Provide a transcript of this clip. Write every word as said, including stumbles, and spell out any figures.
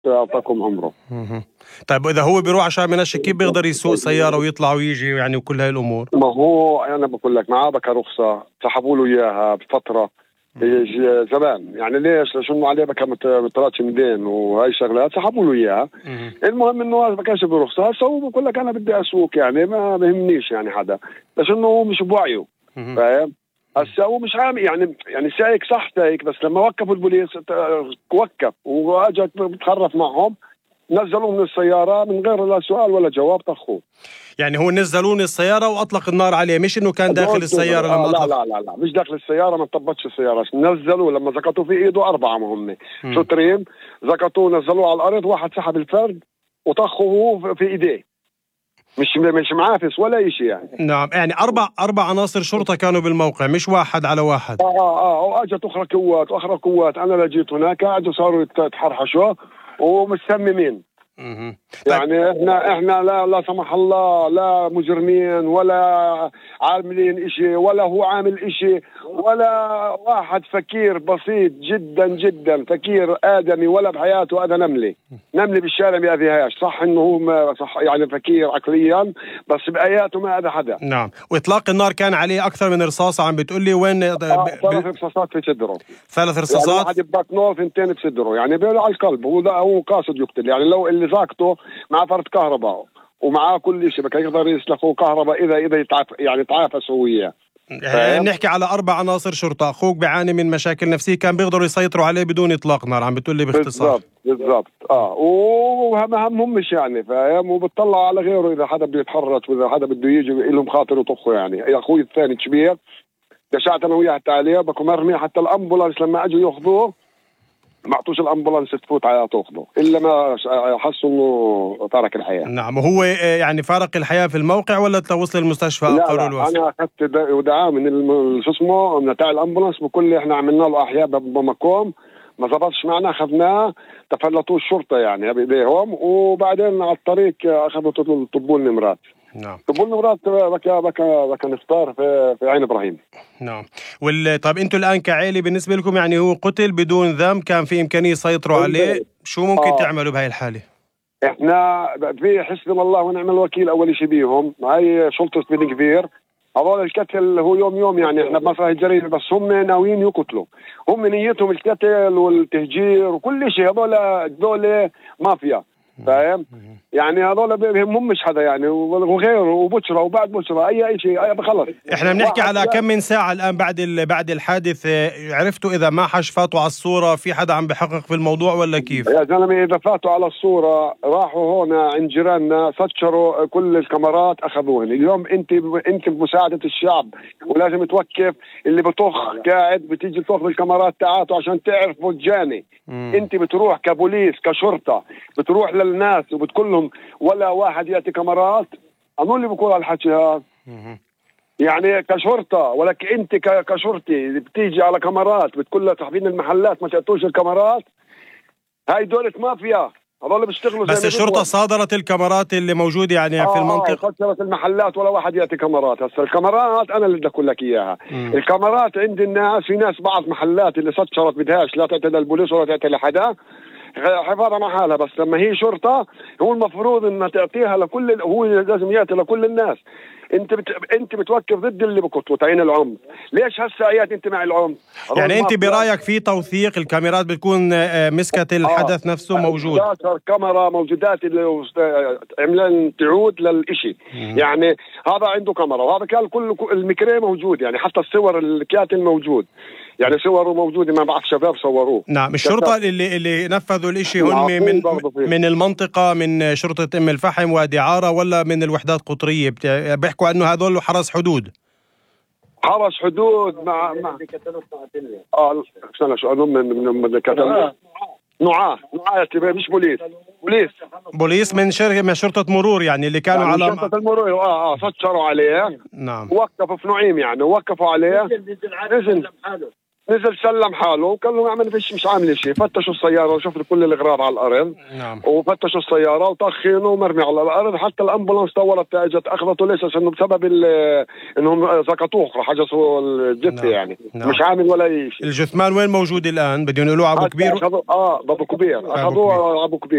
يعطاكم عمره. مهم. طيب إذا هو بيروح عشان منشي، كيف بيقدر يسوق سيارة ويطلع ويجي يعني وكل هاي الأمور؟ ما هو أنا بقول لك معاه بكى رخصة، سحبوا له إياها بفترة ج- زمان. يعني ليش؟ لأنه عليه بكى مت- متراكم دين وهي الشغلات، سحبوا له إياها. مهم. المهم إنه هذا ما كانش برخصة. هسه هو بقول لك أنا بدي أسوق، يعني ما بهمنيش يعني حدا، لأنه هو مش بوعيه. مهم. فاهم؟ هسه هو مش عامل يعني يعني سايق صح سايق، بس لما وقفوا البوليس ت- وقف واجى بتخرف معهم، نزلوه من السيارة من غير لا سؤال ولا جواب، طخوه. يعني هو نزلوه من السيارة وأطلق النار عليه، مش إنه كان داخل دول السيارة دغري. آه لما لا أطلق؟ لا لا لا مش داخل السيارة، ما طبتش السيارة، نزلوه لما زكطوا في ايده أربعة مهم مم. شترين، زكطوه نزلوه على الأرض، واحد سحب الفرد وطخوه في ايديه، مش مش معافس ولا شيء يعني. نعم، يعني أربع أربع عناصر شرطة كانوا بالموقع، مش واحد على واحد. اه اه اه واجت اخرى قوات واخرى قوات. انا لجيت هناك قعدوا صاروا يتحرحشوا ومسممين. مهم. طيب. يعني احنا احنا لا لا سمح الله لا مجرمين ولا عاملين اشي، ولا هو عامل اشي، ولا واحد فكير بسيط جدا جدا، فكير ادمي، ولا بحياته هذا نملي نملي بالشارع ما يأذيهاش. صح انه هو ما صح يعني فكير عقليا، بس باياته ما هذا حدا. نعم، وإطلاق النار كان عليه أكثر من رصاصة، عم بتقول لي وين؟ ب... آه ثلاث ب... رصاصات في صدره، ثلاث يعني رصاصات. واحد ببطنه وثنتين بصدره، يعني بيقول على القلب. هو ده هو قاصد يقتل، يعني لو اللي زاكته مع فرد كهرباء ومعاه كل شيء بكى يقدر يسلخه كهرباء اذا اذا يتعاف يعني تعافس هو وياه. يعني نحكي على أربع عناصر شرطة، أخوك بيعاني من مشاكل نفسية، كان بيقدروا يسيطروا عليه بدون إطلاق نار، عم بتقول لي باختصار. بالضبط بالضبط. اه وهم همهم مش يعني فاهم، وبتطلع على غيره اذا حدا بده يتحرك واذا حدا بده يجي لهم خاطر يطخه. يعني يا اخوي الثاني كبير دشعت انا وياه حتى عليه بكون مرمي، حتى الامبولانس لما اجوا ياخذوه ما اعطوش الامبولانس تفوت على تاخذه الا ما حسوا انه ترك الحياه. نعم، وهو يعني فارق الحياة في الموقع ولا وصل المستشفى لا قالوا لا الوفاة؟ انا اخذت دعاء من الم- شو اسمه من تاع الامبولانس بكل، احنا عملنا له احياء بمقام ما زبطش معنا، اخذناه تفلتوه الشرطه يعني بايديهم، وبعدين على الطريق اخذوا طبوا النمرات. نعم. طبوا النمرات بكى بكى بكى نفطار في في عين ابراهيم. نعم. وال... طيب انتم الان كعائله بالنسبه لكم يعني هو قتل بدون ذنب، كان في امكانيه يسيطروا عليه، شو ممكن آه. تعملوا بهاي الحاله؟ احنا في حسبنا الله ونعم الوكيل اول شيء بيهم، هاي شرطه بن كبير. هذول القتل هو يوم يوم يعني احنا بمسرح الجريمه، بس هم ناويين يقتلوا، هم نيتهم القتل والتهجير وكل شيء. هذول هذول مافيا فاهم، يعني هذول بيهمهم مش حدا يعني، وغيره وبشرى وبعد بشرى اي اي شيء اي خلص. احنا بنحكي على كم من ساعه الان بعد ال... بعد الحادث، عرفتوا اذا ما حش فاتوا على الصوره، في حدا عم بحقق في الموضوع ولا كيف؟ يا زلمه اذا فاتوا على الصوره راحوا هون عند جيراننا فتشروا كل الكاميرات اخذوهن. اليوم انت انت بمساعده الشعب ولازم توقف اللي بطخ قاعد بتيجي تاخذ الكاميرات تاعته عشان تعرفوا الجاني. مم. انت بتروح كبوليس كشرطه بتروح للناس وبتقول لهم ولا واحد ياتي كاميرات، انا اللي بقول على الحكي هذا يعني كشرطه، ولكن انت ك- كشرطي بتيجي على كاميرات بتقول لصاحبين المحلات ما تاتوش الكاميرات. هاي دولة مافيا، هذول بيشتغلوا بس الشرطه صادرت الكاميرات اللي موجوده يعني آه في المنطقه. آه فترت المحلات ولا واحد ياتي كاميرات. هسه الكاميرات انا اللي بدي اقول لك اياها، مم. الكاميرات عند الناس، في ناس بعض محلات اللي ستشرت بدهاش لا تعطي للبوليس ولا تعطي لحدا حفاظا مع حالها، بس لما هي شرطه هو المفروض انها تعطيها لكل، هو لازم ياتي لكل الناس. انت بت... انت بتوقف ضد اللي بقتلوا تعين العنف. ليش هسه ايات انت مع العنف؟ يعني انت برايك في توثيق الكاميرات بتكون آه، مسكت الحدث آه. نفسه موجود؟ ستاشر كاميرا موجودات اللي عملان تعود للإشي. مم. يعني هذا عنده كاميرا وهذا كان كل الميكري موجود، يعني حتى الصور الكاتل موجود، يعني صوره موجوده ما بعرف شباب صوروه. نعم. الشرطة اللي اللي نفذوا الاشي هم من من المنطقة، من شرطة ام الفحم وادي عارة ولا من الوحدات قطرية؟ بت- بيحكوا انه هذول حرس حدود. حرس حدود مع مع اه استنى شو من من من كتل نعاه نعاه مش بوليس، بوليس بوليس من شركة من شرطة مرور يعني اللي كانوا يعني على شرطة المرور. اه اه فتشروا عليه. نعم. وقفوا في نعيم يعني وقفوا عليه نزل نزل سلم حاله وقال له ما فيش مش عامل شيء. فتشوا السياره وشفت كل الاغراض على الارض. نعم. وفتشوا السياره وطخينه ومرمي على الارض. حتى الامبولانس طورت اجت اخذته. ليش؟ عشان بسبب انهم سقطوه حجزوا الجثه. نعم. يعني نعم. مش عامل ولا شيء. الجثمان وين موجود الان؟ بدهم يقولوا ابو كبير. اه ابو كبير اخذوه ابو كبير.